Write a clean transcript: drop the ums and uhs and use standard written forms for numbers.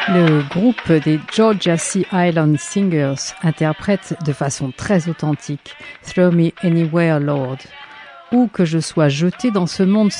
Le groupe des Georgia Sea Island Singers interprète de façon très authentique Throw Me Anywhere, Lord. Où que je sois jeté dans ce monde